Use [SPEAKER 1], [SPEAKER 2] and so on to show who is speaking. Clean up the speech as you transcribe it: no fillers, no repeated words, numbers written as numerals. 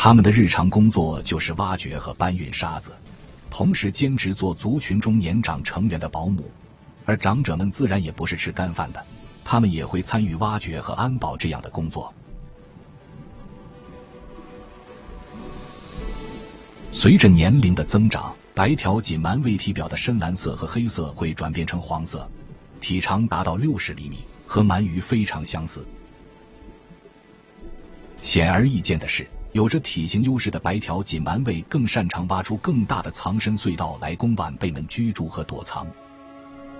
[SPEAKER 1] 他们的日常工作就是挖掘和搬运沙子，同时兼职做族群中年长成员的保姆，而长者们自然也不是吃干饭的，他们也会参与挖掘和安保这样的工作。随着年龄的增长，白条锦鳗胃体表的深蓝色和黑色会转变成黄色，体长达到60厘米，和鳗鱼非常相似。显而易见的是，有着体型优势的白条锦鳗胃更擅长挖出更大的藏身隧道来供晚辈们居住和躲藏。